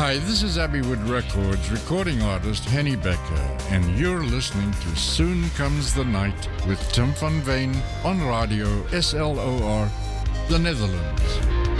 Hi, this is Abbeywood Records recording artist Henny Becker, and you're listening to Soon Comes the Night with Tim van Veen on Radio SLOR, the Netherlands.